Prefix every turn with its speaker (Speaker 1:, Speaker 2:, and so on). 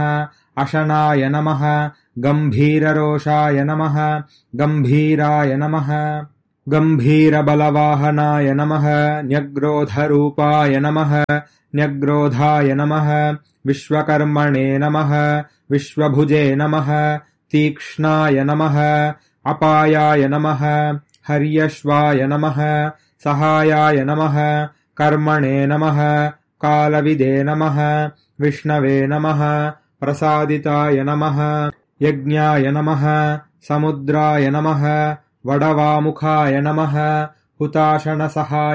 Speaker 1: अशनाय नमः गम्भीररोषाय नमः गम्भीराय नमः गम्भीरबलवाहनाय नमः न्यग्रोधरूपाय नमः न्यग्रोधाय नमः विश्वकर्मणे नमः विश्वभुजे नमः तीक्ष्णाय नमः अपायाय नमः हर्यश्वाय नमः सहायाय नमः कर्मणे नमः कालविदे नमः विष्णवे नमः प्रसादिताय नमः यज्ञाय नमः समुद्राय नमः वडवामुखाय नमः हुताशनसहाय